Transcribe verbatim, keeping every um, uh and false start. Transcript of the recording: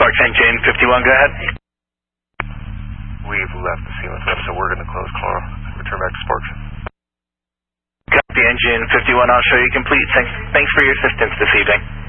Sparks engine fifty-one, go ahead. We've left the sealant web, so we're going to close Coral. Return back to Sparks. Copy engine fifty-one, I'll show you complete. Thanks, thanks for your assistance this evening.